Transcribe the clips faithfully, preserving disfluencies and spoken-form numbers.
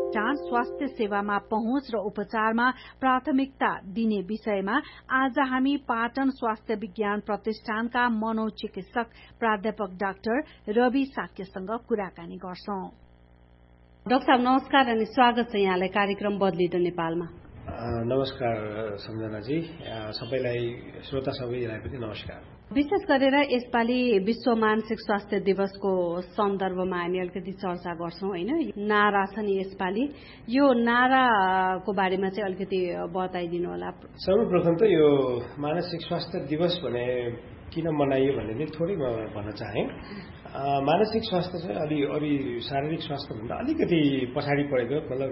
जाँच, स्वास्थ्य सेवामा पहुँच र उपचारमा प्राथमिकता दिने विषयमा आज हामी पाटन स्वास्थ्य विज्ञान प्रतिष्ठानका मनोचिकित्सक प्राध्यापक डाक्टर रवि साक्यसँग कुराकानी गर्छौं। डाक्टर साहब नमस्कार अनि स्वागत छ यहाँलाई कार्यक्रम बदलिदो नेपालमा। नमस्कार सम्झनाजी, सबैलाई श्रोता सबैलाई पनि नमस्कार। विशेष गरेर यसपालि विश्व मानसिक स्वास्थ्य दिवसको सन्दर्भमा हामी अलिकति चर्चा गर्छौं हैन। नारा छ नि यसपालि, यो नाराको बारेमा चाहिँ अलिकति बताइदिनु होला। सर्वप्रथम त यो मानसिक स्वास्थ्य दिवस भने किन मनाइयो भन्ने नि थोरै म भन्न चाहे। मानसिक स्वास्थ्य चाहिँ अलि अलि शारीरिक स्वास्थ्य भन्दा अलिकति पछाडि परेको, मतलब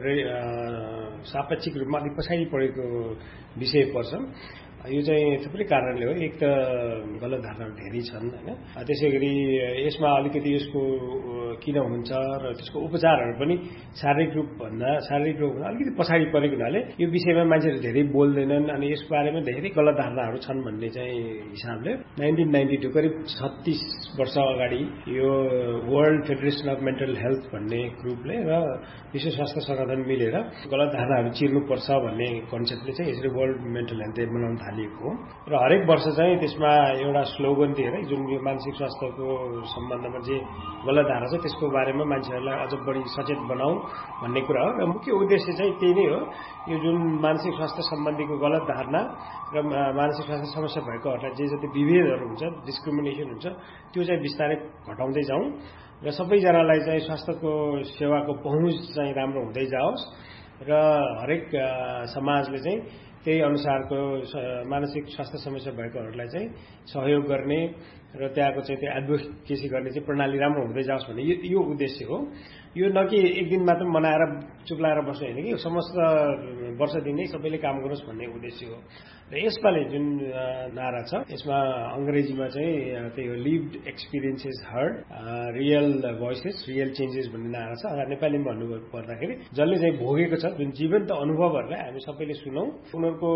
सापेक्षिक रूपमा अलिक पछाडि परेको विषय पर्छ। यो चाहिँ थुप्रै कारणले हो। एक त गलत धारणाहरू धेरै छन् हैन, त्यसै गरी यसमा अलिकति यसको किन हुन्छ र त्यसको उपचारहरू पनि शारीरिक रूप भन्दा शारीरिक रूप भन्दा अलिकति पछाडि परेको हुनाले यो विषयमा मान्छेहरू धेरै बोल्दैनन् अनि यसको बारेमा धेरै गलत धारणाहरू छन् भन्ने चाहिँ हिसाबले नाइन्टिन नाइन्टी टू करिब छत्तीस वर्ष अगाडि यो world federation of mental health भन्ने ग्रुपले र विश्व स्वास्थ्य संगठन मिलेर गलत धारणाहरू चिर्नुपर्छ भन्ने कन्सेप्टले चाहिँ यसरी वर्ल्ड मेन्टल हेल्थ डे मनाउन थालिएको र हरेक वर्ष चाहिँ त्यसमा एउटा स्लोगन दिएर जुन यो मानसिक स्वास्थ्यको सम्बन्धमा जे गलत धारणा छ त्यसको बारेमा मान्छेहरूलाई अझ बढी सचेत बनाऊ भन्ने कुरा हो। र मुख्य उद्देश्य चाहिँ त्यही नै हो। यो जुन मानसिक स्वास्थ्य सम्बन्धीको गलत धारणा र मानसिक स्वास्थ्य समस्या भएकोहरूलाई जे जति विभेदहरू हुन्छ, डिस्क्रिमिनेसन हुन्छ, त्यो चाहिँ बिस्तारै घटाउँदै जाउँ र सबैजनालाई चाहिँ स्वास्थ्यको सेवाको पहुँच चाहिँ राम्रो हुँदै जाओस् र हरेक समाजले चाहिँ त्यही अनुसारको मानसिक स्वास्थ्य समस्या भएकोहरूलाई चाहिँ सहयोग गर्ने र त्यहाँको चाहिँ त्यो एडभोकेसी गर्ने चाहिँ प्रणाली राम्रो हुँदै जाओस् भन्ने यो उद्देश्य हो। यो न कि एक दिन मात्र मनाएर चुप्लाएर बस्नु होइन कि समस्त वर्ष दिन नै सबैले काम गरोस् भन्ने उद्देश्य हो। र यसपालि जुन नारा छ यसमा अंग्रेजीमा चाहिँ त्यही हो, lived experiences heard, real voices real changes भन्ने नारा छ। र नेपालीमा भन्नु पर्दाखेरि जसले चाहिँ भोगेको छ जुन जीवन्त अनुभवहरूलाई हामी सबैले सुनौं, उनीहरूको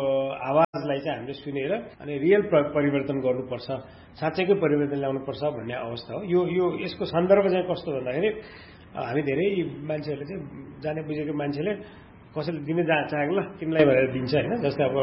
आवाजलाई चाहिँ हामीले सुनेर अनि रियल परिवर्तन गर्नुपर्छ, साँच्चैकै परिवर्तन ल्याउनुपर्छ भन्ने अवस्था हो। यो यो यसको सन्दर्भ चाहिँ कस्तो भन्दाखेरि हामी धेरै मान्छेहरूले चाहिँ जाने बुझेको मान्छेले कसैले दिन चाहेको ल तिमीलाई भनेर दिन्छ होइन। जस्तै अब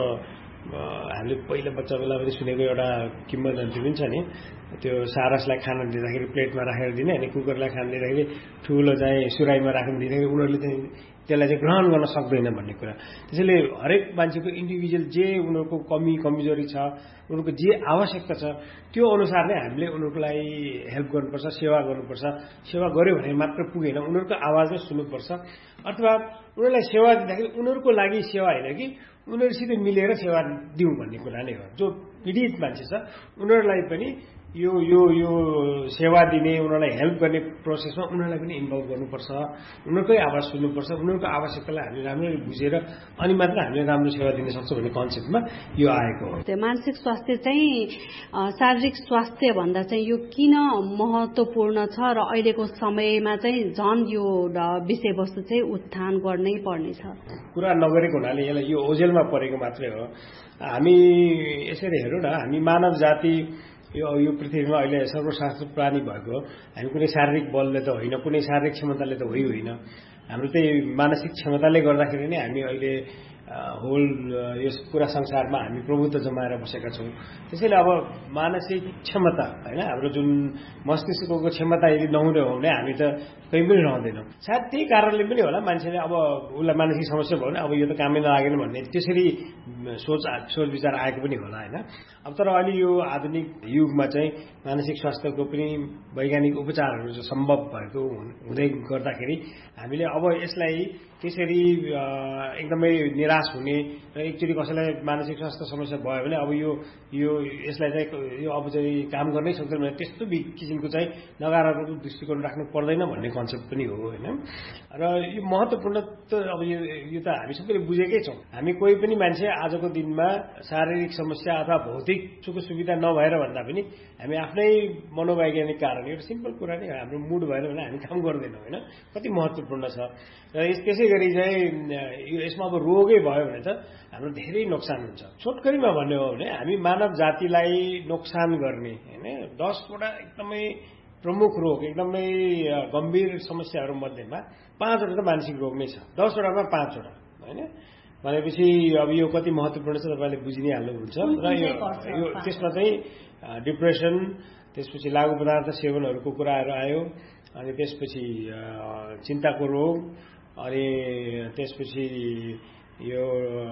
हामीले पहिला बच्चा बेला पनि सुनेको एउटा किम्बदन्ती पनि छ नि, त्यो सारसलाई खाना दिँदाखेरि प्लेटमा राखेर दिने अनि कुकुरलाई खाना दिँदाखेरि ठुलो चाहिँ सुराईमा राखेर दिँदाखेरि उनीहरूले चाहिँ त्यसलाई चाहिँ ग्रहण गर्न सक्दैन भन्ने कुरा। त्यसैले हरेक मान्छेको इन्डिभिजुअल जे उनीहरूको कमी कमजोरी छ, उनीहरूको जे आवश्यकता छ त्यो अनुसार नै हामीले उनीहरूको लागि हेल्प गर्नुपर्छ, सेवा गर्नुपर्छ। सेवा गर्यो भने मात्र पुगेन, उनीहरूको आवाज नै सुन्नुपर्छ। अथवा उनीहरूलाई सेवा दिँदाखेरि उनीहरूको लागि सेवा होइन कि उनीहरूसित मिलेर सेवा दिउँ भन्ने कुरा नै हो। जो पीडित मान्छे छ उनीहरूलाई पनि यो यो यो सेवा दिने, उनीहरूलाई हेल्प गर्ने प्रोसेसमा उनीहरूलाई पनि इन्भल्भ गर्नुपर्छ, उनीहरूकै आवाज सुन्नुपर्छ, उनीहरूको आवश्यकतालाई हामीले राम्ररी बुझेर अनि मात्र हामीले राम्रो सेवा दिन सक्छौँ भन्ने कन्सेप्टमा यो आएको हो। त्यो मानसिक स्वास्थ्य चाहिँ शारीरिक स्वास्थ्य भन्दा चाहिँ यो किन महत्त्वपूर्ण छ र अहिलेको समयमा चाहिँ झन् यो विषयवस्तु चाहिँ उत्थान गर्नै पर्नेछ? कुरा नगरेको हुनाले यसलाई यो ओझेलमा परेको मात्रै हो। हामी यसरी हेरौँ न, हामी मानव जाति यो यो पृथ्वीमा अहिले सर्वशास्त्र प्राणी भएको, हामी कुनै शारीरिक बलले त होइन, कुनै शारीरिक क्षमताले त होइ होइन, हाम्रो त्यही मानसिक क्षमताले गर्दाखेरि नै हामी अहिले होल यस पुरा संसारमा हामी प्रभुत्व जमाएर बसेका छौँ। त्यसैले अब मानसिक क्षमता होइन, हाम्रो जुन मस्तिष्कको क्षमता यदि नहुँदै हो भने हामी त कहीँ पनि रहँदैनौँ। सायद त्यही कारणले पनि होला मान्छेले अब उसलाई मानसिक समस्या भयो भने अब यो त कामै नलागेन भन्ने त्यसरी सोच सोच विचार आएको पनि होला होइन। अब तर अहिले यो आधुनिक युगमा चाहिँ मानसिक स्वास्थ्यको पनि वैज्ञानिक उपचारहरू जो सम्भव भएको हुँदै गर्दाखेरि हामीले अब यसलाई त्यसरी एकदमै निराश हुने र एकचोटि कसैलाई मानसिक स्वास्थ्य समस्या भयो भने अब यो यो यसलाई चाहिँ यो अब चाहिँ काम गर्नै सक्दैन भने त्यस्तो किसिमको चाहिँ नकारात्मक दृष्टिकोण राख्नु पर्दैन भन्ने कन्सेप्ट पनि हो होइन। र यो महत्त्वपूर्ण त अब यो यो त हामी सबैले बुझेकै छौँ। हामी कोही पनि मान्छे आजको दिनमा शारीरिक समस्या अथवा भौतिक सुख सुविधा नभएर भन्दा पनि हामी आफ्नै मनोवैज्ञानिक कारण, एउटा सिम्पल कुरा नै हाम्रो मुड भएन भने हामी काम गर्दैनौँ होइन। कति महत्त्वपूर्ण छ। र त्यसै गरी चाहिँ यसमा अब रोगै भयो भने त हाम्रो धेरै नोक्सान हुन्छ। छोटकरीमा भन्ने हो भने हामी मानव जातिलाई नोक्सान गर्ने होइन दसवटा एकदमै प्रमुख रोग एकदमै गम्भीर समस्याहरू मध्येमा पाँचवटा त मानसिक रोग नै छ, दसवटामा पाँचवटा होइन भनेपछि अब यो कति महत्त्वपूर्ण छ तपाईँले बुझि नै हाल्नुहुन्छ। र यो त्यसमा चाहिँ डिप्रेसन, त्यसपछि लागु पदार्थ सेवनहरूको कुराहरू आयो, अनि त्यसपछि चिन्ताको रोग, अनि त्यसपछि यो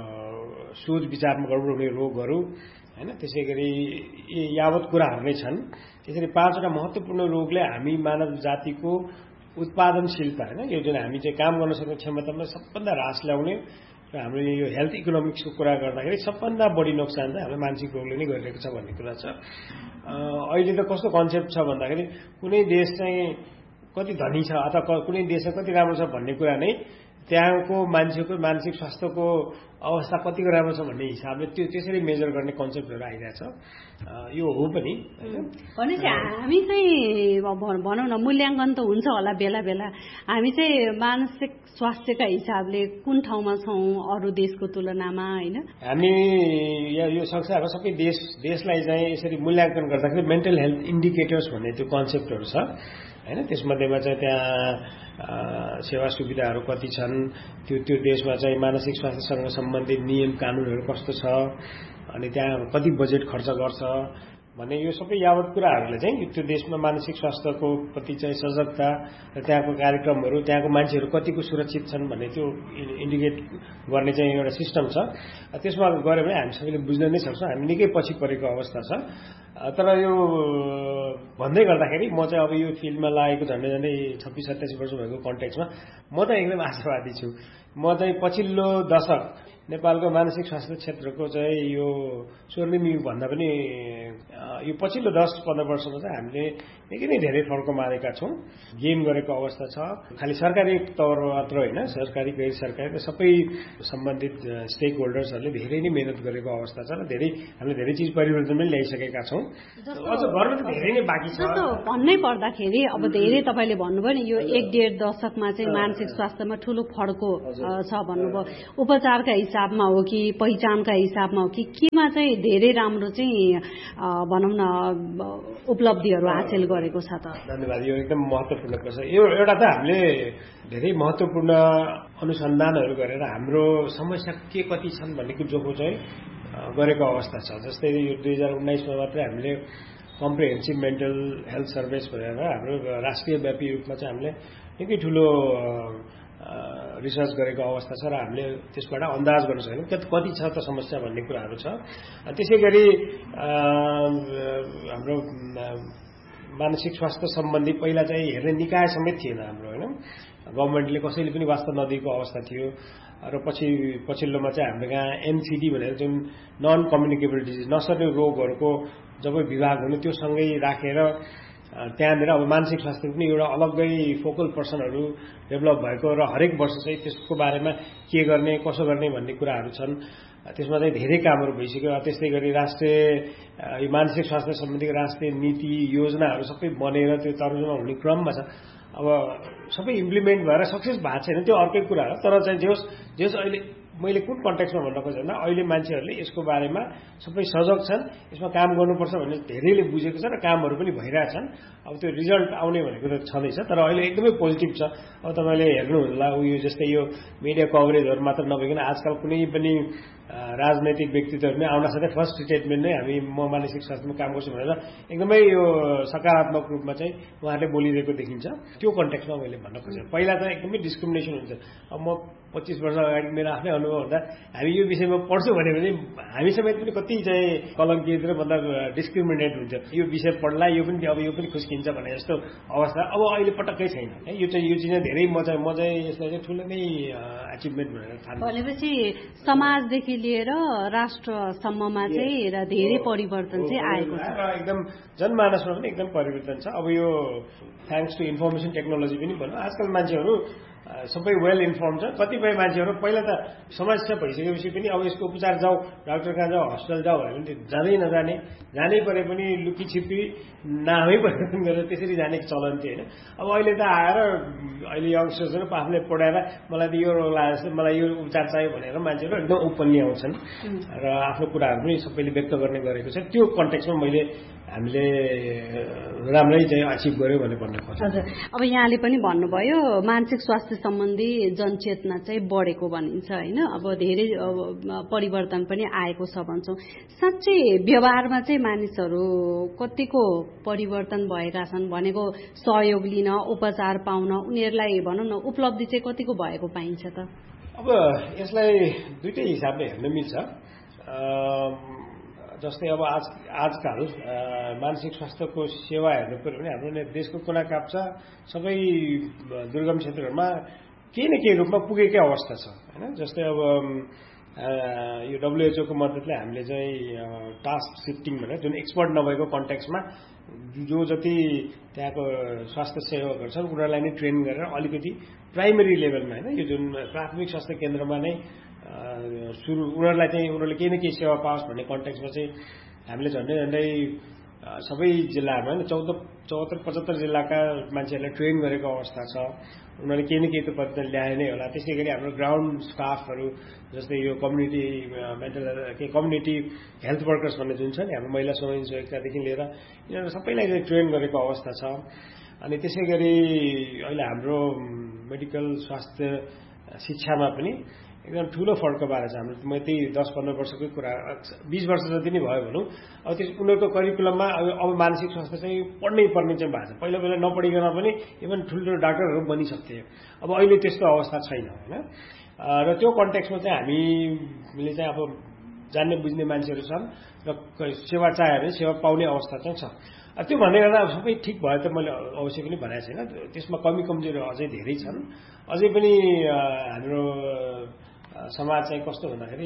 सोच विचारमा गडबड हुने रोगहरू होइन, त्यसै गरी यावत कुराहरू नै छन्। त्यसरी पाँचवटा महत्त्वपूर्ण रोगले हामी मानव जातिको उत्पादनशीलता होइन यो जुन हामी चाहिँ काम गर्न सक्ने क्षमतामा सबभन्दा ह्रास ल्याउने र हाम्रो यो हेल्थ इकोनोमिक्सको कुरा गर्दाखेरि सबभन्दा बढी नोक्सान चाहिँ हाम्रो मानसिक रोगले नै गरिरहेको छ भन्ने कुरा छ। अहिले त कस्तो कन्सेप्ट छ भन्दाखेरि कुनै देश चाहिँ कति धनी छ अथवा कुनै देशमा कति राम्रो छ भन्ने कुरा नै त्यहाँको मान्छेको मानसिक स्वास्थ्यको अवस्था कतिको राम्रो छ भन्ने हिसाबले त्यो त्यसरी मेजर गर्ने कन्सेप्टहरू आइरहेछ। यो हो पनि भनेपछि हामी चाहिँ भनौँ न मूल्याङ्कन त हुन्छ होला बेला बेला, हामी चाहिँ मानसिक स्वास्थ्यका हिसाबले कुन ठाउँमा छौँ अरू देशको तुलनामा होइन? हामी यो संसारको सबै देश देशलाई चाहिँ यसरी मूल्याङ्कन गर्दाखेरि मेन्टल हेल्थ इन्डिकेटर्स भन्ने त्यो कन्सेप्टहरू छ होइन। त्यसमध्येमा चाहिँ त्यहाँ सेवा सुविधाहरू कति छन्, त्यो त्यो देशमा चाहिँ मानसिक स्वास्थ्यसँग सम्बन्धित नियम कानुनहरू कस्तो छ, अनि त्यहाँ कति बजेट खर्च गर्छ भन्ने यो सबै यावत कुराहरूले चाहिँ त्यो देशमा मानसिक स्वास्थ्यको प्रति चाहिँ सजगता र त्यहाँको कार्यक्रमहरू, त्यहाँको मान्छेहरू कतिको सुरक्षित छन् भन्ने त्यो इन्डिकेट गर्ने चाहिँ एउटा सिस्टम छ। त्यसमा गऱ्यो भने हामी सबैले बुझ्न नै सक्छौँ हामी निकै पछि परेको अवस्था छ। तर यो भन्दै गर्दाखेरि म चाहिँ अब यो फिल्डमा लागेको झन्डै झन्डै छब्बिस सत्ताइस वर्ष भएको कन्टेक्समा म त एकदम आशावादी छु। म चाहिँ पछिल्लो दशक नेपालको मानसिक स्वास्थ्य क्षेत्रको चाहिँ यो स्वर्णिम युग भन्दा पनि यो पछिल्लो दस पन्ध्र वर्षमा चाहिँ हामीले निकै नै धेरै फर्क मारेका छौँ, गेम गरेको अवस्था छ। खालि सरकारी तौरमा मात्र होइन, सरकारी गैर सरकारी र सबै सम्बन्धित स्टेक होल्डर्सहरूले धेरै नै मेहनत गरेको अवस्था छ र धेरै हामीले धेरै चिज परिवर्तन पनि ल्याइसकेका छौँ। अझ गर्न त धेरै नै बाँकी छ। जस्तो भन्नै पर्दाखेरि अब धेरै तपाईँले भन्नुभयो नि यो एक डेढ दशकमा चाहिँ मानसिक स्वास्थ्यमा ठुलो फड्को छ भन्नुभयो, उपचारका हिसाबमा हो कि पहिचानका हिसाबमा हो कि केमा चाहिँ धेरै राम्रो चाहिँ भनौँ न उपलब्धिहरू हासिल गरेको छ त? धन्यवाद, यो एकदम महत्त्वपूर्ण प्रश्न। यो एउटा त हामीले धेरै महत्त्वपूर्ण अनुसन्धानहरू गरेर हाम्रो समस्या के कति छन् भन्ने जोखो चाहिँ गरेको अवस्था छ। जस्तै यो दुई हजार उन्नाइसमा मात्रै हामीले कम्प्रिहेन्सिभ मेन्टल हेल्थ सर्भिस भनेर हाम्रो राष्ट्रिय व्यापी रूपमा चाहिँ हामीले निकै ठुलो रिसर्च गरेको अवस्था छ र हामीले त्यसबाट अन्दाज गर्न सक्यौँ कति छ त समस्या भन्ने कुराहरू छ। त्यसै गरी हाम्रो मानसिक स्वास्थ्य सम्बन्धी पहिला चाहिँ हेर्ने निकाय समेत थिएन हाम्रो होइन, गभर्मेन्टले कसैले पनि वास्ता नदिएको अवस्था थियो। र पछि पछिल्लोमा चाहिँ हाम्रो कहाँ एनसिडी भनेर जुन नन कम्युनिकेबल डिजिज नसर्ने रोगहरूको जब विभाग हुने त्यो सँगै राखेर त्यहाँनिर अब मानसिक स्वास्थ्य पनि एउटा अलग्गै फोकल पर्सनहरू डेभलप भएको र हरेक वर्ष चाहिँ त्यसको बारेमा के गर्ने कसो गर्ने भन्ने कुराहरू छन्। त्यसमा चाहिँ धेरै कामहरू भइसक्यो। त्यस्तै गरी राष्ट्रिय यो मानसिक स्वास्थ्य सम्बन्धी राष्ट्रिय नीति योजनाहरू सबै बनेर त्यो तर्जुमा हुने क्रममा छ। अब सबै इम्प्लिमेन्ट भएर सक्सेस भएको छैन त्यो अर्कै कुरा हो। तर चाहिँ जेहोस् जेहोस् अहिले मैले कुन कन्टेक्समा भन्न खोजेँ भन्दा अहिले मान्छेहरूले यसको बारेमा सबै सजग छन्, यसमा काम गर्नुपर्छ भन्ने धेरैले बुझेको छ र कामहरू पनि भइरहेछन्। अब त्यो रिजल्ट आउने भनेको त छँदैछ, तर अहिले एकदमै पोजिटिभ छ। अब तपाईँले हेर्नुहोला उयो जस्तै यो मिडिया कभरेजहरू मात्र नभइकन आजकल कुनै पनि राजनैतिक व्यक्तित्वहरू नै आउन साथै फर्स्ट स्टेटमेन्ट नै हामी म मानसिक स्वास्थ्यमा काम गर्छु भनेर एकदमै यो सकारात्मक रूपमा चाहिँ उहाँहरूले बोलिरहेको देखिन्छ। त्यो कन्टेक्समा मैले भन्न खोजेँ। पहिला त एकदमै डिस्क्रिमिनेसन हुन्छ। अब म पच्चिस वर्ष अगाडि मेरो आफ्नै अनुभव हुँदा हामी यो विषयमा पढ्छौँ भने पनि हामी समेत पनि कति चाहिँ कलङ्कित र मतलब डिस्क्रिमिनेट हुन्छ। यो विषय पढ्ला यो पनि अब यो पनि खुस्किन्छ भने जस्तो अवस्था अब अहिले पटक्कै छैन। यो चाहिँ यो चिज धेरै म चाहिँ म चाहिँ यसलाई चाहिँ ठुलो नै एचिभमेन्ट भनेर ठान्छु। भनेपछि समाजदेखि लिएर राष्ट्रसम्ममा चाहिँ र धेरै परिवर्तन चाहिँ आएको छ र एकदम जनमानसमा पनि एकदम परिवर्तन छ। अब यो थ्याङ्क्स टु इन्फर्मेसन टेक्नोलोजी पनि भनौँ, आजकल मान्छेहरू सबै वेल इन्फर्म छ। कतिपय मान्छेहरू पहिला त समस्या भइसकेपछि पनि अब यसको उपचार जाऊ, डाक्टर कहाँ जाऊ, हस्पिटल जाऊ भने पनि जाँदै नजाने, जानै परे पनि लुकी छिपी नामै परे पनि गरेर त्यसरी जाने चलन थियो होइन। अब अहिले त आएर अहिले यङ्स्टर्सहरू आफूले पढाएर मलाई त यो रोग लागेको जस्तो मलाई यो उपचार चाहियो भनेर मान्छेहरू एकदम ओपनली आउँछन् र आफ्नो कुराहरू पनि सबैले व्यक्त गर्ने गरेको छ। त्यो कन्टेक्समा मैले हामीले राम्रै चाहिँ अचिभ गर्यो भने भन्ने खोज्छ। हजुर, अब यहाँले पनि भन्नुभयो मानसिक स्वास्थ्य सम्बन्धी जनचेतना चाहिँ बढेको भनिन्छ होइन, अब धेरै परिवर्तन पनि आएको छ भन्छौँ। साँच्चै व्यवहारमा चाहिँ मानिसहरू कतिको परिवर्तन भएका छन् भनेको सहयोग लिन, उपचार पाउन उनीहरूलाई भनौँ न उपलब्धि चाहिँ कतिको भएको पाइन्छ त? अब यसलाई दुईटै हिसाबले हेर्न मिल्छ। जस्तै अब आज आजकल मानसिक स्वास्थ्यको सेवा हेर्नु पर्यो भने हाम्रो देशको कुना काप्चा सबै दुर्गम क्षेत्रहरूमा केही न केही रूपमा पुगेकै अवस्था छ होइन। जस्तै अब यो डब्लुएचओ को मद्दतले हामीले चाहिँ टास्क सिफ्टिङ भनेर जुन एक्सपर्ट नभएको कन्टेक्समा जो जति त्यहाँको स्वास्थ्य सेवकहरू छन् उनीहरूलाई नै ट्रेन गरेर अलिकति प्राइमेरी लेभलमा होइन यो जुन प्राथमिक स्वास्थ्य केन्द्रमा नै सुरु उनीहरूलाई चाहिँ उनीहरूले केही न केही सेवा पाओस् भन्ने कन्टेक्समा चाहिँ हामीले झन्डै झन्डै सबै जिल्लाहरूमा होइन चौध चौहत्तर पचहत्तर जिल्लाका मान्छेहरूलाई ट्रेन गरेको अवस्था छ। उनीहरूले केही न केही त पद्धति ल्याए नै होला। त्यसै गरी हाम्रो ग्राउन्ड स्टाफहरू जस्तै यो कम्युनिटी मेन्टल के कम्युनिटी हेल्थ वर्कर्स भन्ने जुन छ नि हाम्रो महिला स्वयं सेवकतादेखि लिएर यिनीहरू सबैलाई चाहिँ ट्रेन गरेको अवस्था छ। अनि त्यसै गरी अहिले हाम्रो मेडिकल स्वास्थ्य शिक्षामा पनि एकदम ठुलो फड्को बारे छ। हाम्रो म त्यही दस पन्ध्र वर्षकै कुरा बीस वर्ष जति नै भयो भनौँ। अब त्यस उनीहरूको करिकुलममा अब मानसिक स्वास्थ्य चाहिँ पढ्नै पर्ने चाहिँ भएको छ। पहिला पहिला नपढिकन पनि इभन ठुल्ठुलो डाक्टरहरू बनिसक्थे। अब अहिले त्यस्तो अवस्था छैन होइन। र त्यो कन्टेक्समा चाहिँ हामीले चाहिँ अब जान्ने बुझ्ने मान्छेहरू छन् र सेवा चाह्यो भने सेवा पाउने अवस्था चाहिँ छ। त्यो भन्ने गर्दा सबै ठिक भयो त मैले अवश्य पनि भनेको छैन। त्यसमा कमी कमजोरी अझै धेरै छन्। अझै पनि हाम्रो समाज चाहिँ कस्तो भन्दाखेरि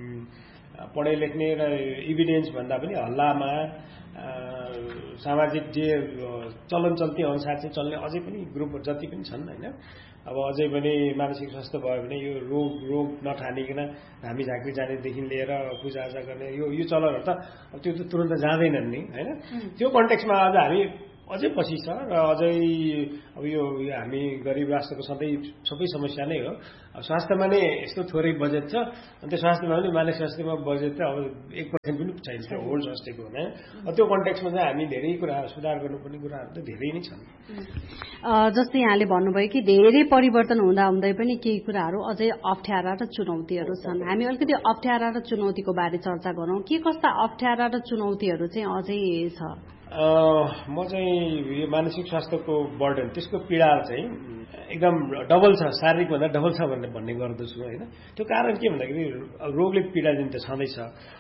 पढे लेख्ने र इभिडेन्स भन्दा पनि हल्लामा सामाजिक जे चलन चल्ती अनुसार चाहिँ चल्ने अझै पनि ग्रुपहरू जति पनि छन् होइन। अब अझै पनि मानसिक स्वास्थ्य भयो भने यो रोग रोग नठानिकन धामी झाँक्री जानेदेखि लिएर पूजाआजा गर्ने यो यो चलनहरू त त्यो त तुरन्त जाँदैनन् नि होइन। त्यो कन्टेक्समा आज हामी अझै पछि छ र अझै अब यो हामी गरिब राष्ट्रको सधैँ सबै समस्या नै हो। स्वास्थ्यमा नै यस्तो थोरै बजेट छ अनि त्यो स्वास्थ्यमा पनि मानसिक स्वास्थ्यमा बजेट त अब एक पर्सेन्ट पनि छैन त्यो होल स्वास्थ्यको होइन। त्यो कन्टेक्समा चाहिँ हामी धेरै कुरा सुधार गर्नुपर्ने कुराहरू त धेरै नै छन्। जस्तै यहाँले भन्नुभयो कि धेरै परिवर्तन हुँदा हुँदै पनि केही कुराहरू अझै अप्ठ्यारा र चुनौतीहरू छन्। हामी अलिकति अप्ठ्यारा र चुनौतीको बारे चर्चा गरौँ। के कस्ता अप्ठ्यारा र चुनौतीहरू चाहिँ अझै छ? म चाहिँ यो मानसिक स्वास्थ्यको बर्डन त्यसको पीडा चाहिँ एकदम डबल छ, शारीरिक भन्दा डबल छ भन्ने भन्ने गर्दछु होइन। त्यो कारण के भन्दाखेरि रोगले पीडा दिने त छँदैछ।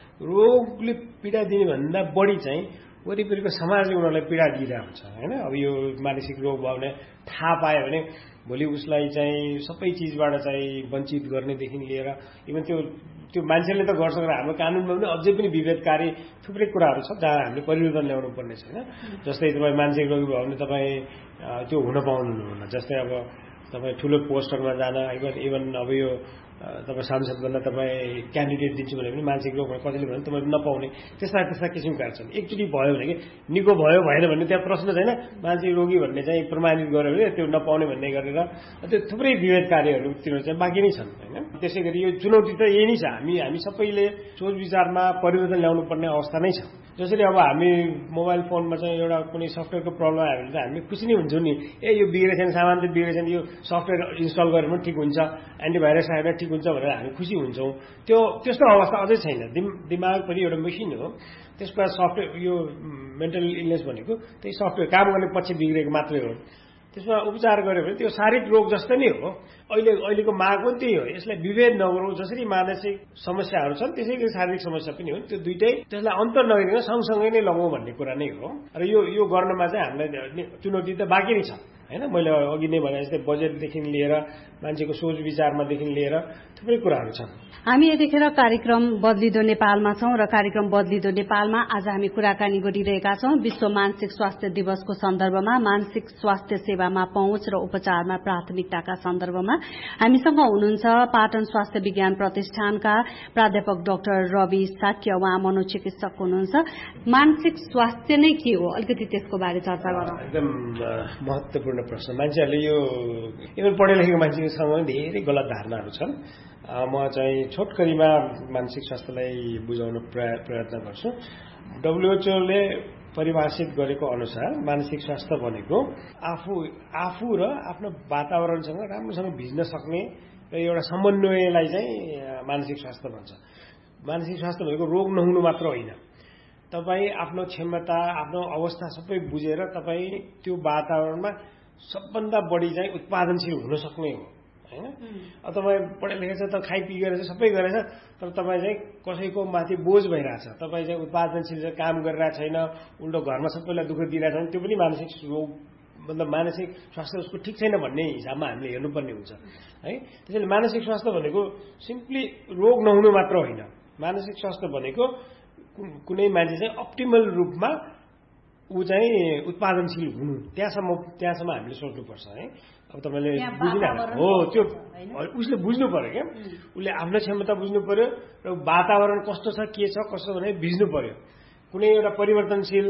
रोगले पीडा दिने भन्दा बढी चाहिँ वरिपरिको समाजले उनीहरूलाई पीडा दिइरहेको हुन्छ होइन। अब यो मानसिक रोग भयो भने थाहा पायो भने भोलि उसलाई चाहिँ सबै चिजबाट चाहिँ वञ्चित गर्नेदेखि लिएर इभन त्यो त्यो मान्छेले त गर्छ र हाम्रो कानुनमा पनि अझै पनि विभेदकारी थुप्रै कुराहरू छ जहाँ हामीले परिवर्तन ल्याउनु पर्ने छैन। जस्तै तपाईँ मानसिक रोगी भयो भने तपाईँ त्यो हुन पाउनुहुन्न। जस्तै अब तपाईँ ठुलो पोस्टरमा जान इभन इभन अब यो तपाईँ सांसद बन्न तपाईँ क्यान्डिडेट दिन्छु भने पनि मानसिक रोग भयो कतिले भने तपाईँ नपाउने त्यस्ता त्यस्ता किसिमका छन्। एकचोटि भयो भने कि निको भयो भएन भन्ने त्यहाँ प्रश्न छैन। मानसिक रोगी भन्ने चाहिँ प्रमाणित गर्यो भने त्यो नपाउने भन्ने गरेर त्यो थुप्रै विभेदकारीहरू तिनीहरू चाहिँ बाँकी नै छन् होइन। त्यसै गरी यो चुनौती त यही नै छ। हामी हामी सबैले सोच विचारमा परिवर्तन ल्याउनु पर्ने अवस्था नै छ। जसरी अब हामी मोबाइल फोनमा चाहिँ एउटा कुनै सफ्टवेयरको प्रब्लम आयो भने त हामी खुसी नै हुन्छौँ नि। ए यो बिग्रेछन् सामान त बिग्रेछन् यो सफ्टवेयर इन्स्टल गरेर पनि ठिक हुन्छ एन्टिभाइरस आएर ठिक हुन्छ भनेर हामी खुसी हुन्छौँ। त्यो त्यस्तो अवस्था अझै छैन। दिमाग पनि एउटा मेसिन हो। त्यसको सफ्टवेयर यो मेन्टल इलनेस भनेको त्यही सफ्टवेयर काम गर्ने पछि बिग्रेको मात्रै हो। त्यसमा उपचार गर्यो भने त्यो शारीरिक रोग जस्तै नै हो। अहिले अहिलेको माग पनि त्यही हो। यसलाई विभेद नगरौँ। जसरी मानसिक समस्याहरू छन् त्यसै गरी शारीरिक समस्या पनि हो। त्यो दुइटै त्यसलाई अन्तर नगरिकन सँगसँगै नै लगाउँ भन्ने कुरा नै हो। र यो यो गर्नमा चाहिँ हामीलाई चुनौती त बाँकी नै छ होइन। मैले अघि नै भने जस्तै बजेटदेखि लिएर मान्छेको सोच विचारमादेखि लिएर थुप्रै कुराहरू छन्। हामी यतिखेर कार्यक्रम बदलिदो नेपालमा छौं र कार्यक्रम बदलिदो नेपालमा आज हामी कुराकानी गरिरहेका छौं विश्व मानसिक स्वास्थ्य दिवसको सन्दर्भमा मानसिक स्वास्थ्य सेवामा पहुँच र उपचारमा प्राथमिकताका सन्दर्भमा। हामीसँग हुनुहुन्छ पाटन स्वास्थ्य विज्ञान प्रतिष्ठानका प्राध्यापक डाक्टर रवि साक्य। उहाँ मनोचिकित्सक हुनुहुन्छ। मानसिक स्वास्थ्य नै के हो अलिकति त्यसको बारे चर्चा गरौँ। एकदम महत्त्वपूर्ण प्रश्न। मान्छेहरूले यो इभन पढे लेखेको मान्छेसँग धेरै गलत धारणाहरू छन्। म चाहिँ छोटकरीमा मानसिक स्वास्थ्यलाई बुझाउन प्रयत्न गर्छु। डब्लुएचओले परिभाषित गरेको अनुसार मानसिक स्वास्थ्य भनेको आफू आफू र आफ्नो वातावरणसँग राम्रोसँग भिज्न सक्ने र एउटा समन्वयलाई चाहिँ मानसिक स्वास्थ्य भन्छ। मानसिक स्वास्थ्य भनेको रोग नहुनु मात्र होइन, तपाईँ आफ्नो क्षमता आफ्नो अवस्था सबै बुझेर तपाईँ त्यो वातावरणमा सबभन्दा बढी चाहिँ उत्पादनशील हुन सक्ने हो हैन। अब तपाईँ पढे लेखेछ त खाइपी गरेछ सबै गरेछ, तर तपाईँ चाहिँ कसैको माथि बोझ भइरहेछ, तपाईँ चाहिँ उत्पादनशील काम गरिरहेको छैन, उल्टो घरमा सबैलाई दुःख दिइरहेछ भने त्यो पनि मानसिक रोग मतलब मानसिक स्वास्थ्य उसको ठिक छैन भन्ने हिसाबमा हामीले हेर्नुपर्ने हुन्छ है। त्यसैले मानसिक स्वास्थ्य भनेको सिम्पली रोग नहुनु मात्र होइन, मानसिक स्वास्थ्य भनेको कुनै मान्छे चाहिँ अप्टिमल रूपमा ऊ चाहिँ उत्पादनशील हुनु, त्यहाँसम्म त्यहाँसम्म हामीले सोच्नुपर्छ है। अब तपाईँले बुझिरहनु हो त्यो उसले बुझ्नु पर्यो क्या, उसले आफ्नो क्षमता बुझ्नु पर्यो र वातावरण कस्तो छ के छ कस्तो भने भिज्नु पर्यो। कुनै एउटा परिवर्तनशील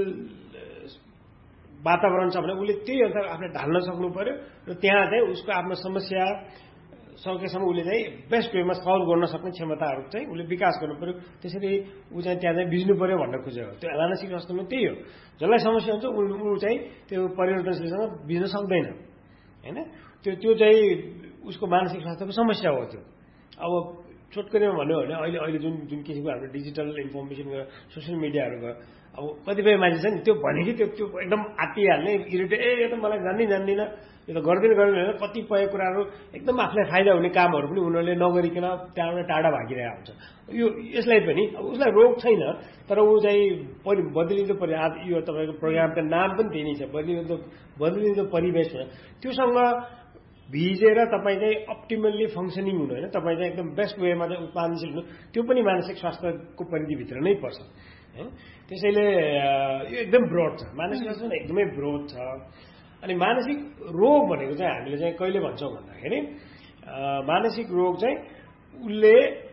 वातावरण छ भने उसले त्यही अनुसार आफूले ढाल्न सक्नु पर्यो र त्यहाँ चाहिँ उसको आफ्नो समस्या सकेसम्म उसले चाहिँ बेस्ट वेमा सल्भ गर्न सक्ने क्षमताहरू चाहिँ उसले विकास गर्नु पर्यो। त्यसरी ऊ चाहिँ त्यहाँ चाहिँ भिज्नु पर्यो भन्न खोजेको त्यो मानसिक स्वास्थ्यमा त्यही हो। जसलाई समस्या हुन्छ ऊ चाहिँ त्यो परिवर्तनशीलसँग भिज्न सक्दैन हैन, त्यो त्यो चाहिँ उसको मानसिक स्वास्थ्यको समस्या हो। त्यो अब छोटकरीमा भन्यो भने अहिले अहिले जुन जुन किसिमको हाम्रो डिजिटल इन्फर्मेसन सोसियल मिडियाहरू अब कतिपय मान्छे छ नि त्यो भनेको त्यो त्यो एकदम आत्तिहाल्ने इरिटेट ए एकदम मलाई जान्नै जान्दिनँ यो त गर्दैन गर्दैन होइन, कतिपय कुराहरू एकदम आफूलाई फाइदा हुने कामहरू पनि उनीहरूले नगरिकन त्यहाँबाट टाढा भागिरहेको हुन्छ। यो यसलाई पनि अब उसलाई रोग छैन, तर ऊ चाहिँ परि बदलिँदो परि यो तपाईँको प्रोग्रामको नाम पनि त्यही नै छ, बदलिँदो बदलिँदो परिवेश त्योसँग भिजेर तपाईँ चाहिँ अप्टिमल्ली फङ्सनिङ हुनु होइन, तपाईँ चाहिँ एकदम बेस्ट वेमा चाहिँ उत्पादनशील हुनु, त्यो पनि मानसिक स्वास्थ्यको परिधिभित्र नै पर्छ है। त्यसैले यो एकदम ब्रोड छ, मानसिक स्वास्थ्य एकदमै ब्रोड छ। अनि मानसिक रोग भनेको चाहिँ हामीले चाहिँ कहिले भन्छौँ भन्दाखेरि मानसिक रोग चाहिँ उसले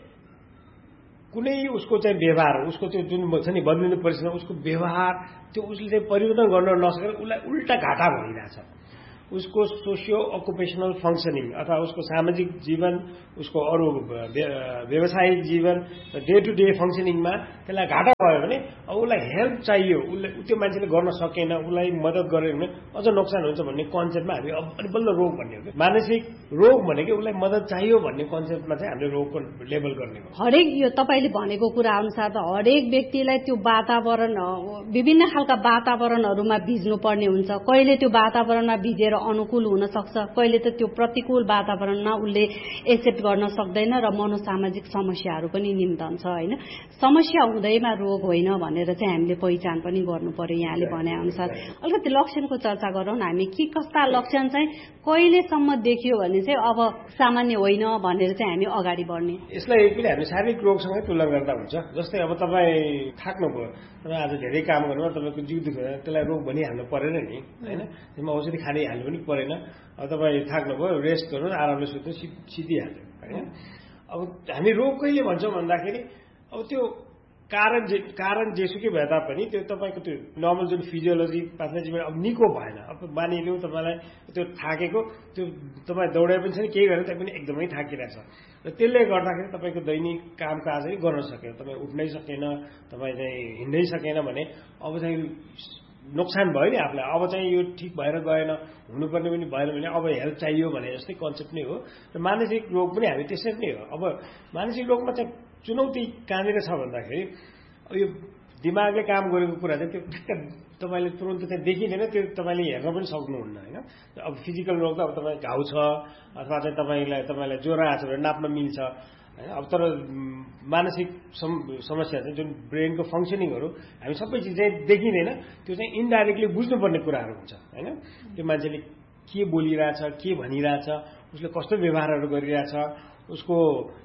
कुनै उसको चाहिँ व्यवहार उसको त्यो जुन छ नि बदलिने परिस्थितिमा उसको व्यवहार त्यो उसले चाहिँ परिवर्तन गर्न नसकेर उसलाई उल्टा घाटा भइरहेछ। उसको सोसियो अकुपेसनल फङ्सनिङ अथवा उसको सामाजिक जीवन उसको अरू व्यावसायिक जीवन डे टु डे फङ्सनिङमा त्यसलाई घाटा भयो भने अब उसलाई हेल्प चाहियो, उसले त्यो मान्छेले गर्न सकेन, उसलाई मद्दत गरेन भने अझ नोक्सान हुन्छ भन्ने कन्सेप्टमा हामी अनि बल्ल रोग भन्ने हो। मानसिक रोग भनेको उसलाई मद्दत चाहियो भन्ने कन्सेप्टमा चाहिँ हामीले रोगको लेबल गर्ने हो। हरेक यो तपाईँले भनेको कुरा अनुसार त हरेक व्यक्तिलाई त्यो वातावरण विभिन्न खालका वातावरणहरूमा भिज्नु पर्ने हुन्छ। कहिले त्यो वातावरणमा भिजेर अनुकूल हुन सक्छ, कहिले त त्यो प्रतिकूल वातावरणमा उसले एक्सेप्ट गर्न सक्दैन र मनोसामाजिक समस्याहरू पनि निम्तन्छ हैन। समस्या हुँदैमा रोग होइन भनेर चाहिँ हामीले पहिचान पनि गर्नु पर्यो। यहाँले भने अनुसार अलिकति लक्षणको चर्चा गरौँ न हामी, के कस्ता लक्षण चाहिँ कहिलेसम्म देखियो भने चाहिँ अब सामान्य होइन भनेर चाहिँ हामी अगाडि बढ्ने। यसलाई पनि हामी शारीरिक रोगसँगै तुलना गर्दा हुन्छ। जस्तै अब तपाईँ थाक्नुभयो, तपाईँ आज धेरै काम गर्नुभयो, तपाईँको जिउ दुख्यो, त्यसलाई रोग भनिहाल्नु परेन नि होइन, त्यसमा औषधि खानिहाल्नु पनि परेन। अब तपाईँ थाक्नुभयो, रेस्ट गर्नु आरामले सुत्नु सिद्धिहाल्यो होइन। अब हामी रोग कहिले भन्छौँ भन्दाखेरि अब त्यो कारण जे कारण जेसुकै भए तापनि त्यो तपाईँको त्यो नर्मल जुन फिजियोलोजी पाथोलोजीमा अब निको भएन। अब मानिलिउँ तपाईँलाई त्यो थाकेको त्यो तपाईँ दौडाइ पनि छैन केही गरेर त्यहाँ पनि एकदमै थाकिरहेछ र त्यसले गर्दाखेरि तपाईँको दैनिक कामकाज चाहिँ गर्न सकेन, तपाईँ उठ्नै सकेन, तपाईँ चाहिँ हिँड्नै सकेन भने अब चाहिँ नोक्सान भयो नि आफूलाई। अब चाहिँ यो ठिक भएर गएन, हुनुपर्ने पनि भएन भने अब हेल्प चाहियो भने जस्तै कन्सेप्ट नै हो। र मानसिक रोग पनि हामी त्यसरी नै हो। अब मानसिक रोगमा चाहिँ चुनौती कहाँनिर छ भन्दाखेरि अब यो दिमागले काम गरेको कुरा चाहिँ त्यो ठिक्क तपाईँले तुरन्त चाहिँ देखिँदैन, त्यो तपाईँले हेर्न पनि सक्नुहुन्न होइन। अब फिजिकल रोग त अब तपाईँ घाउ छ अथवा चाहिँ तपाईँलाई तपाईँलाई ज्वरो आएको छ भने नाप्न मिल्छ होइन। अब तर मानसिक समस्या चाहिँ जुन ब्रेनको फङ्सनिङहरू हामी सबै चिज चाहिँ देखिँदैन, त्यो चाहिँ इन्डाइरेक्टली बुझ्नुपर्ने कुराहरू हुन्छ होइन। त्यो मान्छेले के बोलिरहेछ, के भनिरहेछ, उसले कस्तो व्यवहारहरू गरिरहेछ, उसको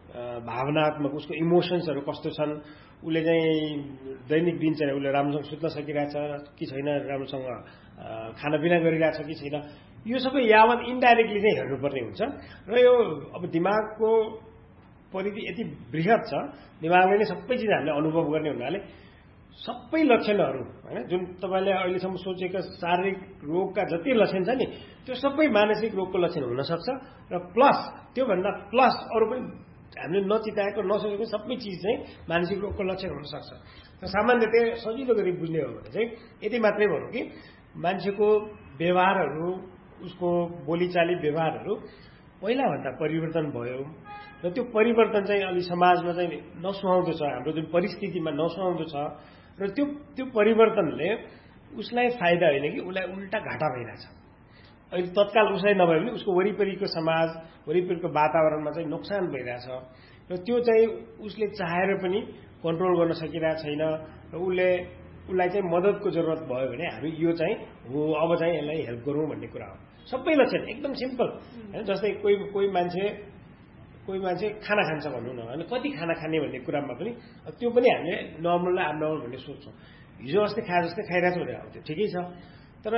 भावनात्मक उसको इमोसन्सहरू कस्तो छन्, उसले चाहिँ दैनिक दिनचर्या उसले राम्रोसँग सुत्न सकिरहेछ कि छैन, राम्रोसँग खानापिना गरिरहेछ कि छैन, यो सबै यावत इन्डाइरेक्टली चाहिँ हेर्नुपर्ने हुन्छ। र यो अब दिमागको परिधि यति बृहत छ, दिमागले नै सबै चिज हामीले अनुभव गर्ने हुनाले सबै लक्षणहरू होइन जुन तपाईँले अहिलेसम्म सोचेका शारीरिक रोगका जति लक्षण छ नि त्यो सबै मानसिक रोगको लक्षण हुनसक्छ। र प्लस त्योभन्दा प्लस अरू पनि हामीले नचिताएको नसोचेको सबै चिज चाहिँ मानसिक रोगको लक्षण हुन सक्छ। र सामान्यतया सजिलो गरी बुझ्ने हो भने चाहिँ यति मात्रै भनौँ कि मान्छेको व्यवहारहरू उसको बोलीचाली व्यवहारहरू पहिलाभन्दा परिवर्तन भयो र त्यो परिवर्तन चाहिँ अलि समाजमा चाहिँ नसुहाउँदो छ, हाम्रो जुन परिस्थितिमा नसुहाउँदो छ र त्यो त्यो परिवर्तनले उसलाई फाइदा होइन कि उसलाई उल्टा घाटा भइरहेछ। अहिले तत्काल उसलाई नभए पनि उसको वरिपरिको समाज वरिपरिको वातावरणमा चाहिँ नोक्सान भइरहेछ र त्यो चाहिँ उसले चाहेर पनि कन्ट्रोल गर्न सकिरहेको छैन र उसले उसलाई चाहिँ मद्दतको जरुरत भयो भने हामी यो चाहिँ हो अब चाहिँ यसलाई हेल्प गरौँ भन्ने कुरा हो। सबै लक्षण एकदम सिम्पल होइन। जस्तै कोही कोही मान्छे कोही मान्छे खाना खान्छ भनौँ न, होइन कति खाना खाने भन्ने कुरामा पनि त्यो पनि हामीले नर्मल र एबनर्मल भन्ने सोच्छौँ। हिजो अस्ति खाए जस्तै खाइरहेको छ भने अब त्यो ठिकै छ, तर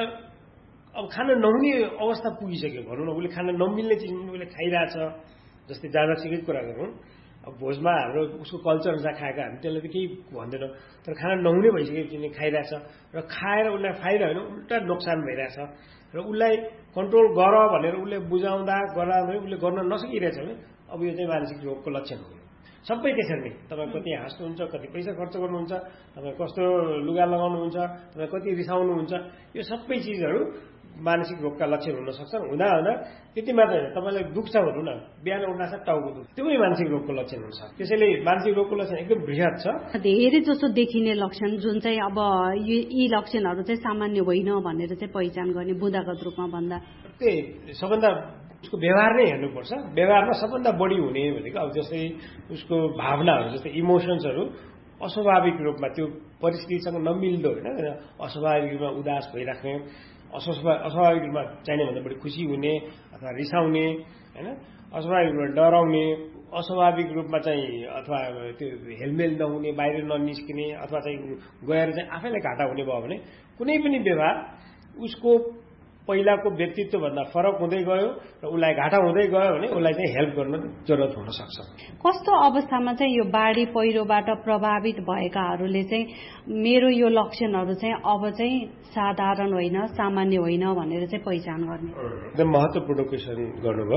अब खाना नहुने अवस्था पुगिसक्यो भनौँ न, उसले खाना नमिल्ने चिज उसले खाइरहेछ। जस्तै जाँदासिकै कुरा गरौँ, अब भोजमा हाम्रो उसको कल्चर अनुसार खाएको हामी त्यसलाई त केही भन्दैनौँ, तर खाना नहुने भइसकेपछि खाइरहेछ र खाएर उसलाई फाइदा होइन उल्टा नोक्सान भइरहेछ र उसलाई कन्ट्रोल गर भनेर उसले बुझाउँदा गराउँदा उसले गर्न नसकिरहेछ भने अब यो चाहिँ मानसिक रोगको लक्षण हो। सबै त्यसरी नै तपाईँ कति हाँस्नुहुन्छ, कति पैसा खर्च गर्नुहुन्छ, तपाईँ कस्तो लुगा लगाउनुहुन्छ, तपाईँ कति रिसाउनुहुन्छ, यो सबै चिजहरू मानसिक रोगका लक्षण हुन सक्छन्। हुँदा हुँदा त्यति मात्रै होइन, तपाईँलाई दुख्छ भनौँ न, बिहान उठ्नासाथ टाउको दुख्छ, त्यो पनि मानसिक रोगको लक्षण हुन्छ। त्यसैले मानसिक रोगको लक्षण एकदम बृहत छ। धेरै जसो देखिने लक्षण जुन चाहिँ अब यी लक्षणहरू चाहिँ सामान्य होइन भनेर चाहिँ पहिचान गर्ने बुँदागत रूपमा भन्दा त्यही सबभन्दा उसको व्यवहार नै हेर्नुपर्छ। व्यवहारमा सबभन्दा बढी हुने भनेको अब जस्तै उसको भावनाहरू जस्तै इमोसन्सहरू अस्वाभाविक रूपमा त्यो परिस्थितिसँग नमिल्दो होइन, अस्वाभाविक रूपमा उदास भइराख्ने, अस्वाभाविक रूपमा चाहिने भन्दा बढी खुसी हुने अथवा रिसाउने होइन, अस्वाभाविक रूपमा डराउने, अस्वाभाविक रूपमा चाहिँ अथवा त्यो हेलमेल नहुने, बाहिर ननिस्किने अथवा चाहिँ गएर चाहिँ आफैलाई घाटा हुने भयो भने कुनै पनि व्यवहार उसको पहिलाको व्यक्तित्वभन्दा फरक हुँदै गयो र उसलाई घाटा हुँदै गयो भने उसलाई चाहिँ हेल्प गर्न जरुरत हुन सक्छ। कस्तो अवस्थामा चाहिँ यो बाढी पहिरोबाट प्रभावित भएकाहरूले चाहिँ मेरो यो लक्षणहरू चाहिँ अब चाहिँ साधारण होइन, सामान्य होइन भनेर चाहिँ पहिचान गर्ने? एकदम महत्त्वपूर्ण क्वेसन गर्नुभयो।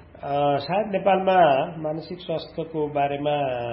सायद नेपालमा मानसिक स्वास्थ्यको बारेमा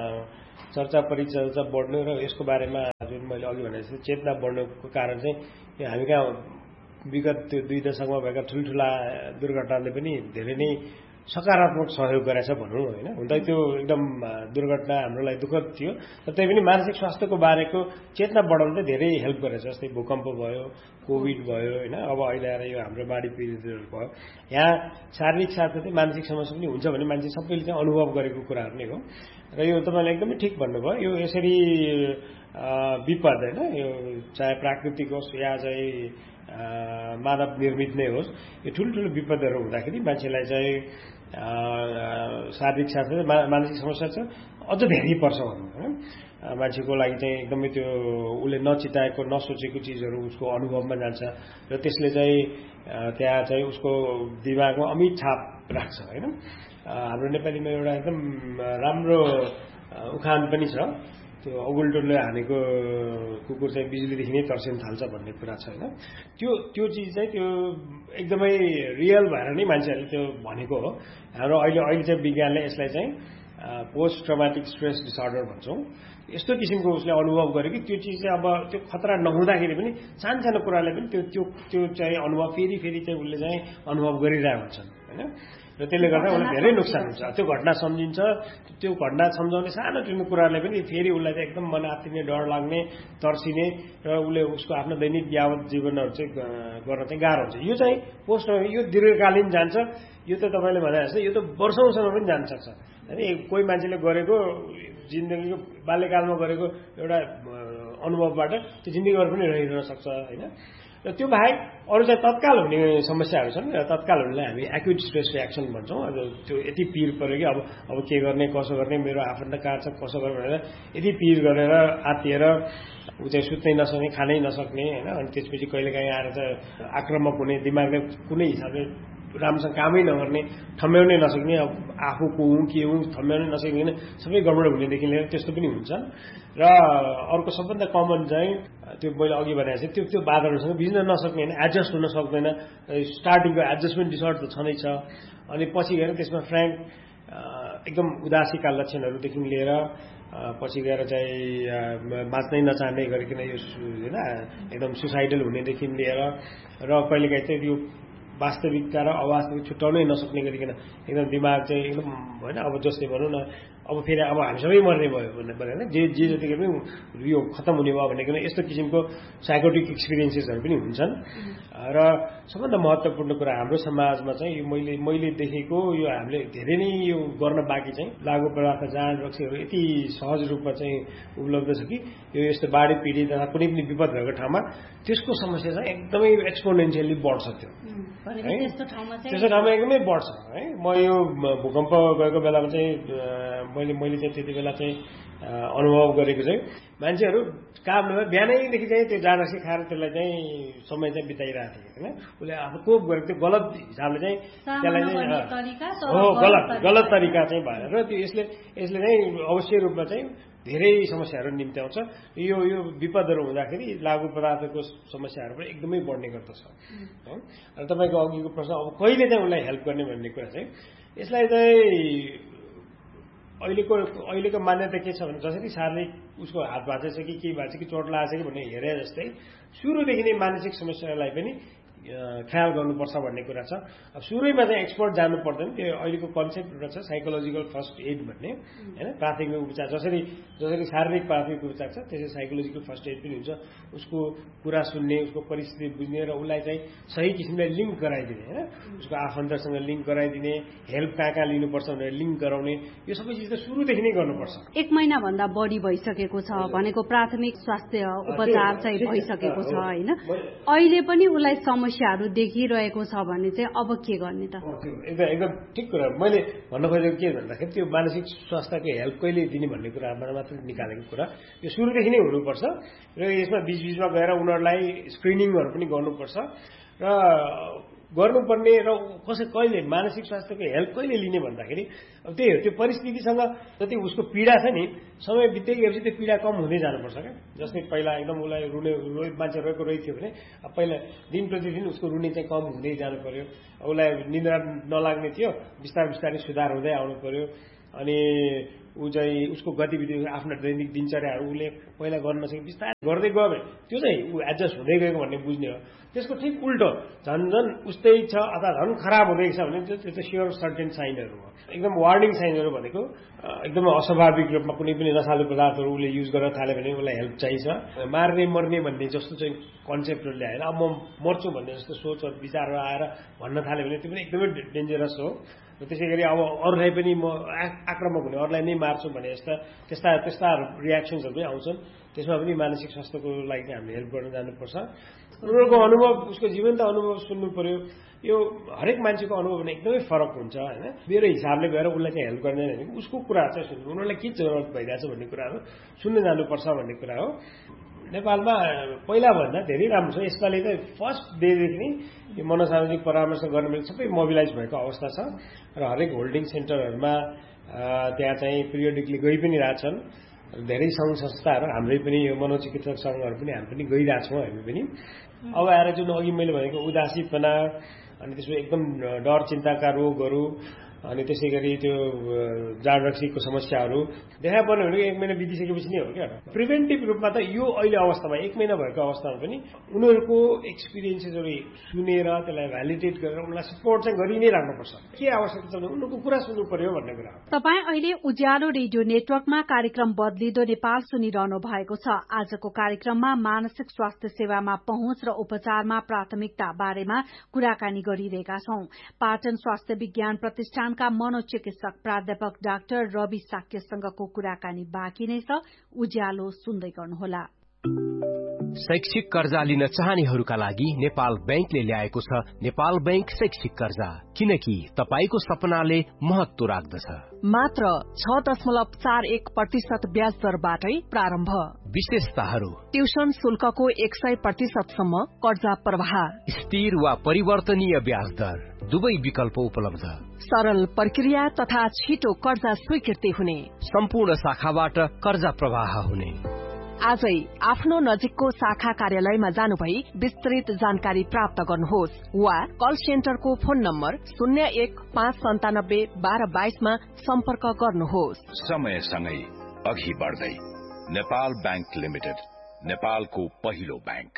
चर्चा परिचर्चा बढ्नु र यसको बारेमा जुन मैले अघि भने जस्तो चेतना बढ्नुको कारण चाहिँ यो हामी कहाँ विगत त्यो दुई दशकमा भएका ठुल्ठुला दुर्घटनाले पनि धेरै नै सकारात्मक सहयोग गरेछ भनौँ होइन। हुन त त्यो एकदम दुर्घटना हाम्रो लागि दुःखद थियो, तर त्यही पनि मानसिक स्वास्थ्यको बारेको चेतना बढाउन चाहिँ धेरै हेल्प गरेछ। जस्तै भूकम्प भयो, कोभिड भयो होइन, अब अहिले आएर यो हाम्रो बाढी पीडितहरू भयो। यहाँ शारीरिक साथसाथै मानसिक समस्या पनि हुन्छ भने मान्छे सबैले चाहिँ अनुभव गरेको कुराहरू नै हो र यो तपाईँले एकदमै ठिक भन्नुभयो। यो यसरी विपद होइन, यो चाहे प्राकृतिक होस् या चाहिँ मानव निर्मित नै होस्, यो ठुल्ठुलो विपदहरू हुँदाखेरि मान्छेलाई चाहिँ शारीरिक साथै मानसिक समस्या छ अझ धेरै पर्छ भनौँ होइन। मान्छेको लागि चाहिँ एकदमै त्यो उसले नचिताएको नसोचेको चिजहरू उसको अनुभवमा जान्छ र त्यसले चाहिँ त्यहाँ चाहिँ उसको दिमागमा अमिट छाप राख्छ होइन। हाम्रो नेपालीमा एउटा एकदम राम्रो उखान पनि छ, त्यो अगुल्टोले हानेको कुकुर चाहिँ बिजुलीदेखि नै तर्सिन थाल्छ भन्ने कुरा छ होइन। त्यो त्यो चिज चाहिँ त्यो एकदमै रियल भएर नै मान्छेहरूले त्यो भनेको हो। हाम्रो अहिले अहिले चाहिँ विज्ञानले यसलाई चाहिँ पोस्ट ट्रमाटिक स्ट्रेस डिसअर्डर भन्छौँ। यस्तो किसिमको उसले अनुभव गर्यो कि त्यो चिज चाहिँ अब त्यो खतरा नहुँदाखेरि पनि सानसानो कुराले पनि त्यो त्यो त्यो चाहिँ अनुभव फेरि फेरि चाहिँ उसले चाहिँ अनुभव गरिरहेको हुन्छन् होइन। र त्यसले गर्दा उसलाई धेरै नोक्सान हुन्छ। त्यो घटना सम्झिन्छ, त्यो घटना सम्झाउने सानो ठुलो कुराले पनि फेरि उसलाई चाहिँ एकदम मन आत्तिने, डर लाग्ने, तर्सिने र उसले उसको आफ्नो दैनिक यावत जीवनहरू चाहिँ गर्न चाहिँ गाह्रो हुन्छ। यो चाहिँ पोस्ट यो दीर्घकालीन जान्छ। यो त तपाईँले भने जस्तो यो त वर्षौँसम्म पनि जान सक्छ होइन। कोही मान्छेले गरेको जिन्दगीको बाल्यकालमा गरेको एउटा अनुभवबाट त्यो जिन्दगीभर पनि रहिरहन सक्छ होइन। र त्यो बाहेक अरू चाहिँ तत्काल हुने समस्याहरू छन् र तत्काल हुनेलाई हामी एक्युट स्ट्रेस रिएक्सन भन्छौँ। अब त्यो यति पिर पऱ्यो कि अब अब के गर्ने कसो गर्ने, मेरो आफन्त कहाँ छ कसो गर्ने भनेर यति पिर गरेर आत्तिएर ऊ चाहिँ सुत्नै नसक्ने, खानै नसक्ने होइन। अनि त्यसपछि कहिलेकाहीँ आएर चाहिँ आक्रामक हुने, दिमागले कुनै हिसाबले राम्रोसँग कामै नगर्ने, ठम्ब्याउनै नसक्ने, अब आफू को हुँ के हुँ ठम्ब्याउनै नसक्ने, सबै गडबड हुनेदेखि लिएर त्यस्तो पनि हुन्छ। र अर्को सबभन्दा कमन चाहिँ त्यो मैले अघि भने चाहिँ त्यो त्यो बादलहरूसँग भिज्न नसक्ने होइन, एडजस्ट हुन सक्दैन। स्टार्टिङको एडजस्टमेन्ट डिसअर्डर त छँदै छ। अनि पछि गएर त्यसमा फ्र्याङ्क एकदम उदासीका लक्षणहरूदेखि लिएर पछि गएर चाहिँ बाँच्नै नचाहने गरिकन यो होइन एकदम सुसाइडल हुनेदेखि लिएर र कहिलेकाहीँ चाहिँ यो वास्तविकता र अवास्तविक छुट्याउनै नसक्ने गरिकन एकदम दिमाग चाहिँ एकदम होइन अब जस्तै भनौँ न अब फेरि अब हामी सबै मर्ने भयो भन्ने भने होइन जे जे जतिकै पनि यो खत्तम हुने भयो भनेको यस्तो किसिमको साइकोटिक एक्सपिरियन्सेसहरू पनि हुन्छन् र सबभन्दा महत्त्वपूर्ण कुरा हाम्रो समाजमा चाहिँ यो मैले मैले देखेको यो हामीले धेरै नै यो गर्न बाँकी चाहिँ लागु पदार्थ जाँड रक्सीहरू यति सहज रूपमा चाहिँ उपलब्ध छ कि यो यस्तो बाढी पीडित तथा कुनै पनि विपद भएको ठाउँमा त्यसको समस्या चाहिँ एकदमै एक्सपोनेन्सियली बढ्छ त्यो है त्यस्तो ठाउँमा एकदमै बढ्छ है म यो भूकम्प गएको बेलामा चाहिँ मैले मैले चाहिँ त्यति बेला चाहिँ अनुभव गरेको चाहिँ मान्छेहरू काम नभए बिहानैदेखि चाहिँ त्यो जाँडरसी खाएर त्यसलाई चाहिँ समय चाहिँ बिताइरहेको थियो होइन उसले आफ्नो कोप गरेको त्यो गलत हिसाबले चाहिँ त्यसलाई चाहिँ हो गलत गलत तरिका चाहिँ भएर र त्यो यसले यसले चाहिँ अवश्य रूपमा चाहिँ धेरै समस्याहरू निम्त्याउँछ यो यो विपदहरू हुँदाखेरि लागु पदार्थको समस्याहरू पनि एकदमै बढ्ने गर्दछ र तपाईँको अघिको प्रश्न अब कहिले चाहिँ उसलाई हेल्प गर्ने भन्ने कुरा चाहिँ यसलाई चाहिँ अहिलेको अहिलेको मान्यता के छ भने जसरी शारीरिक उसको हात भाँचेछ कि के भएको छ कि चोट लागेछ कि भन्ने हेरे जस्तै सुरुदेखि नै मानसिक समस्यालाई पनि ख्याल गर्नुपर्छ भन्ने कुरा छ अब सुरुमा चाहिँ एक्सपर्ट जानु पर्दैन त्यो अहिलेको कन्सेप्ट एउटा छ साइकोलोजिकल फर्स्ट एड भन्ने होइन प्राथमिक उपचार जसरी जसरी शारीरिक प्राथमिक उपचार छ त्यसरी साइकोलोजिकल फर्स्ट एड पनि हुन्छ उसको कुरा सुन्ने उसको परिस्थिति बुझ्ने र उसलाई चाहिँ सही किसिमले लिङ्क गराइदिने होइन उसको आफन्तसँग लिङ्क गराइदिने हेल्प कहाँ कहाँ लिनुपर्छ भनेर लिङ्क गराउने यो सबै चिज त सुरुदेखि नै गर्नुपर्छ एक महिनाभन्दा बढी भइसकेको छ भनेको प्राथमिक स्वास्थ्य उपचार चाहिँ भइसकेको छ होइन अहिले पनि उसलाई समस्या समस्याहरू देखिरहेको छ भने चाहिँ अब के गर्ने त एकदम एकदम ठिक कुरा मैले भन्न खोजेको के भन्दाखेरि त्यो मानसिक स्वास्थ्यको हेल्प कहिले दिने भन्ने कुराबाट मात्र निकालेको कुरा यो सुरुदेखि नै हुनुपर्छ र यसमा बीचबीचमा गएर उनीहरूलाई स्क्रिनिङहरू पनि गर्नुपर्छ र गर्नुपर्ने र कसै कहिले मानसिक स्वास्थ्यको हेल्प कहिले लिने भन्दाखेरि अब त्यही हो त्यो परिस्थितिसँग जति उसको पीडा छ नि समय बित्दै गएपछि त्यो पीडा कम हुँदै जानुपर्छ क्या जस्तै पहिला एकदम उसलाई रुने रोइ मान्छे रोएको रोइथ्यो भने अब पहिला दिन प्रतिदिन उसको रुने चाहिँ कम हुँदै जानु पर्यो उसलाई निद्रा नलाग्ने थियो बिस्तारै बिस्तारै सुधार हुँदै आउनु पर्यो अनि ऊ चाहिँ उसको गतिविधि आफ्नो दैनिक दिनचर्याहरू उसले पहिला गर्न नसके बिस्तारै गर्दै गयो भने त्यो चाहिँ ऊ एडजस्ट हुँदै गएको भन्ने बुझ्ने हो त्यसको ठिक उल्टो झन् झन् उस्तै छ अथवा झन् खराब हुँदैछ भने त्यो त स्योर सर्टेन साइनहरू हो एकदम वार्निङ साइनहरू भनेको एकदमै अस्वाभाविक रूपमा कुनै पनि नशालु पदार्थहरू उसले युज गर्न थाल्यो भने उसलाई हेल्प चाहिन्छ मार्ने मर्ने भन्ने जस्तो चाहिँ कन्सेप्टहरू ल्याएर अब म मर्छु भन्ने जस्तो सोचहरू विचारहरू आएर भन्न थाल्यो भने त्यो पनि एकदमै डेन्जरस हो र त्यसै गरी अब अरूलाई पनि म आक्रामक हुने अरूलाई नै मार्छु भने यस्ता त्यस्ता त्यस्ता रियाक्सन्सहरू पनि आउँछन् त्यसमा पनि मानसिक स्वास्थ्यको लागि चाहिँ हामीले हेल्प गर्न जानुपर्छ उनीहरूको अनुभव उसको जीवन्त अनुभव सुन्नु पर्यो यो हरेक मान्छेको अनुभव भने एकदमै फरक हुन्छ होइन मेरो हिसाबले गएर उसलाई चाहिँ हेल्प गर्दैन भने उसको कुरा चाहिँ सुन्नु उनीहरूलाई के जरुरत भइरहेछ भन्ने कुराहरू सुन्नु जानुपर्छ भन्ने कुरा हो नेपालमा पहिलाभन्दा धेरै राम्रो छ यसपालि चाहिँ फर्स्ट डेदेखि नै यो मनोसामाजिक परामर्श गर्ने बेला सबै मोबिलाइज भएको अवस्था छ र हरेक होल्डिङ सेन्टरहरूमा त्यहाँ चाहिँ पिरियडिकली गइ पनि रहेछन् धेरै सङ्घ संस्थाहरू हाम्रै पनि यो मनोचिकित्सक सङ्घहरू पनि हामी पनि गइरहेछौँ हामी पनि अब आएर जुन अघि मैले भनेको उदासीपना अनि त्यसमा एकदम डर चिन्ताका रोगहरू अनि त्यसै गरी त्यो जाँड रक्सीको समस्याहरू देखा पर्ने भनेको एक महिना बितिसकेपछि नै हो क्या प्रिभेन्टिभ रूपमा त यो अहिले अवस्थामा एक महिना भएको अवस्थामा पनि उनीहरूको एक्सपिरियन्सेसहरू सुनेर त्यसलाई भ्यालिडेट गरेर उनीहरूलाई सपोर्ट चाहिँ गरि नै राख्नुपर्छ के आवश्यकता छ भने उनीहरूको कुरा सुन्नु पर्यो भन्ने कुरा हो। तपाईँ अहिले उज्यालो रेडियो नेटवर्कमा कार्यक्रम बदलिदो नेपाल सुनिरहनु भएको छ। आजको कार्यक्रममा मानसिक स्वास्थ्य सेवामा पहुँच र उपचारमा प्राथमिकता बारेमा कुराकानी गरिरहेका छौं। पाटन स्वास्थ्य विज्ञान प्रतिष्ठान का मनोचिकित्सक प्राध्यापक डाक्टर रवि साक्यसँगको कुराकानी बाँकी नै छ। उज्यालो सुन्दै गर्नुहोला। शैक्षिक कर्जा लिन चाहनेहरूका लागि नेपाल बैंकले ल्याएको छ नेपाल बैंक शैक्षिक कर्जा, किनकि तपाईको सपनाले महत्व राख्दछ। मात्र छ दशमलव चार एक प्रतिशत ब्याज दरबाटै प्रारम्भ। विशेषताहरू: ट्युसन शुल्कको एक सय प्रतिशतसम्म कर्जा प्रवाह, स्थिर वा परिवर्तनीय ब्याज दर, दुवै विकल्प उपलब्ध, सरल प्रक्रिया तथा छिटो कर्जा स्वीकृति हुने, सम्पूर्ण शाखाबाट कर्जा प्रवाह हुने। आजै आफ्नो नजिकको शाखा कार्यालयमा जानुभई विस्तृत जानकारी प्राप्त गर्नुहोस् वा कल सेन्टरको फोन नम्बर शून्य एक पाँच सन्तानब्बे बाह्र बाइसमा सम्पर्क गर्नुहोस्। समयसँगै अघि बढ्दै नेपाल बैंक लिमिटेड, नेपालको पहिलो बैंक।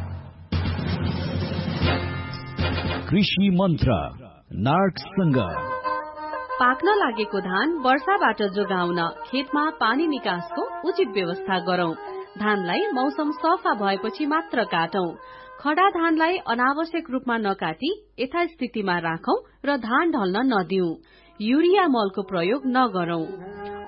कृषि मन्त्र नार्कसँग पाक्न लागेको धान वर्षाबाट जोगाउन खेतमा पानी निकासको उचित व्यवस्था गरौं। धानलाई मौसम सफा भएपछि मात्र काटौं। खडा धानलाई अनावश्यक रूपमा नकाटी यथास्थितिमा राखौं र धान ढल्न नदिऊ। युरिया मलको प्रयोग नगरौं।